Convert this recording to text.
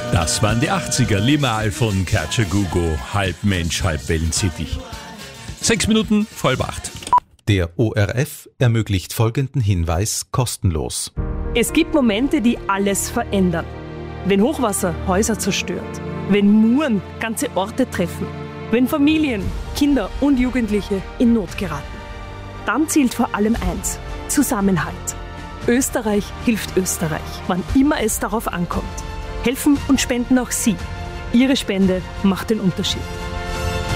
Das waren die 80er, Limahl von Kertscher-Gugo, halb Mensch, halb Wellensittich. 6 Minuten vor 7:30. Der ORF ermöglicht folgenden Hinweis kostenlos. Es gibt Momente, die alles verändern. Wenn Hochwasser Häuser zerstört, wenn Muren ganze Orte treffen, wenn Familien, Kinder und Jugendliche in Not geraten. Dann zählt vor allem eins: Zusammenhalt. Österreich hilft Österreich, wann immer es darauf ankommt. Helfen und spenden auch Sie. Ihre Spende macht den Unterschied.